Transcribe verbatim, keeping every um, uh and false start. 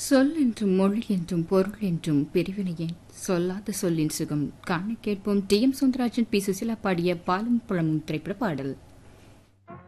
சொல் என்றும் மொழி என்றும் பொருள் என்றும் பிரிவினையேன் சொல்லாத சொல்லின் சுகம் காண கேட்போம். D M Soundararajan, B Susheela பாடிய பாலும் பழமும் திரைப்பட பாடல்.